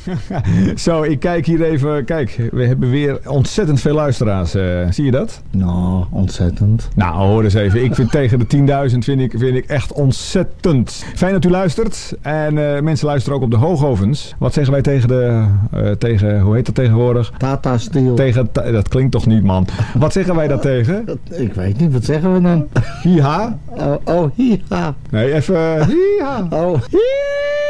Zo, ik kijk hier even. Kijk, we hebben weer ontzettend veel luisteraars. Zie je dat? Nou, ontzettend. Nou, hoor eens even. Ik vind tegen de 10.000 vind ik echt ontzettend. Fijn dat u luistert. En mensen luisteren ook op de Hoogovens. Wat zeggen wij tegen hoe heet dat tegenwoordig? Tata Steel. Dat klinkt toch niet, man. Wat zeggen wij daar tegen? Ik weet niet, wat zeggen we dan? Hiha? Oh, hiha. Nee, even hiha. Oh, hiha.